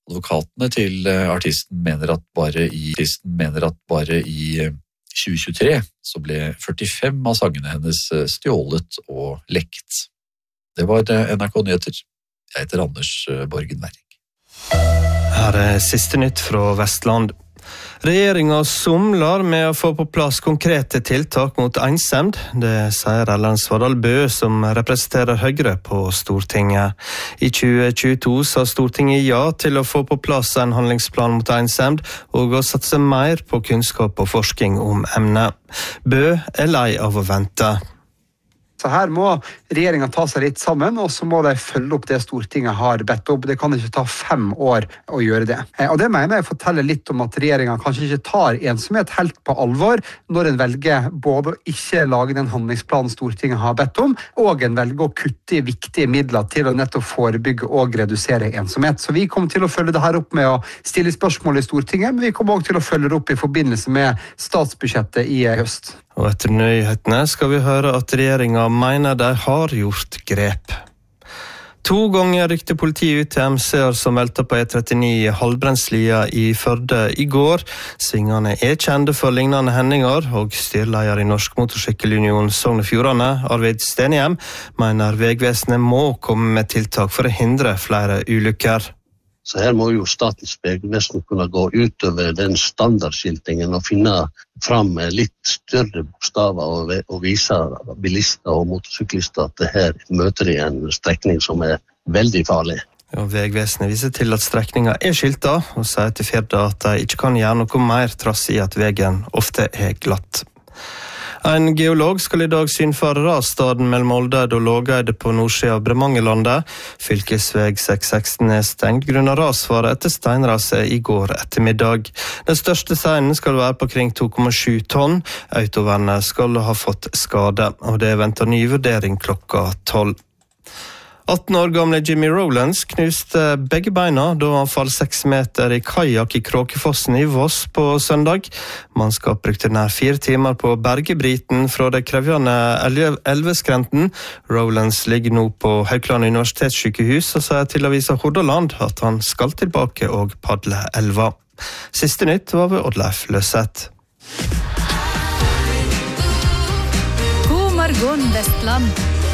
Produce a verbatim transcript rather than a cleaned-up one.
Advokatene til artisten mener at bare i, artisten mener at bare i tjue tjuetre så ble førtifem av sangene hennes stjålet og lekt. Det var N R K Nyheter. Jeg heter Anders Borgen Werring. Her er siste nytt fra Vestland. Regjeringen somler med å få på plass konkrete tiltak mot ensemd. Det sier Erlend Svardal Bøe, som representerer Høyre på Stortinget. I tjue tjueto sa Stortinget ja til å få på plass en handlingsplan mot ensemd og å satse mer på kunnskap og forskning om emnet. Bøe er lei av å vente. Så her må regjeringen ta seg litt sammen, og så må de følge opp det Stortinget har bedt om. Det kan ikke ta fem år å gjøre det. Og det mener jeg forteller litt om at regjeringen kanskje ikke tar ensomhet helt på alvor, når en velger både å ikke lage den handlingsplanen Stortinget har bedt om, og en velger å kutte i viktige midler til å nettopp forebygge og redusere ensomhet. Så vi kommer til å følge det her opp med å stille spørsmål i Stortinget, men vi kommer også til å følge det opp i forbindelse med statsbudsjettet i høst. Og etter nyhetene skal vi høre at regjeringen mener de har gjort grep. To ganger rykte politiet ut til M C-er som velta på E trettini i Halbrenslia i Førde i går. Svingene er kjente for lignende hendinger, og styreleder i Norsk Motorsykkelunion Sogn og Fjordane, Arvid Stenhjem, mener Vegvesenet må komme med tiltak for å hindre flere ulykker. Så her må jo Statens vegvesen kunne gå utover den standardskiltingen og finne fram litt større bokstaver og, og vise bilister og motorsyklister at det her møter de en strekning som er veldig farlig. Ja, Vegvesenet viser til at strekningen er skilta, og sier til Firda at de ikke kan gjøre noe mer trass i at veien ofte er glatt. En geolog skal i dag synfare rasstaden mellom Moldeid og Lågeide på nordsida av Bremangelandet. Fylkesveg seks seksten er stengt grunnet rasfare etter steinraset i går ettermiddag. Den største steinen skal være på kring to komma sju tonn. Autovernet skal ha fått skade, og det er ventet ny vurdering klokka tolv. atten år gamle Jimmy Rowlands knuste begge beina da han fall seks meter i kajak i Kråkefossen i Voss på søndag. Mannskap brukte nær fire timer på bergebriten fra det krevjende elveskrenten. Rowlands ligger nå på Haukeland universitetssykehus og sier til avisa Hordaland at han skal tilbake og padle elva. Siste nytt var ved Oddleif Løseth. God morgen, Vestland.